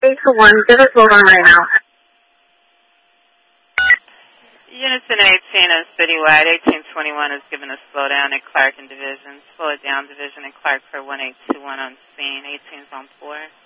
821, give us slow down right now. Unison 18 is citywide. 1821 is given a slowdown at Clark and Division. Slow it down, Division and Clark for 1821 on scene. 18's on 4.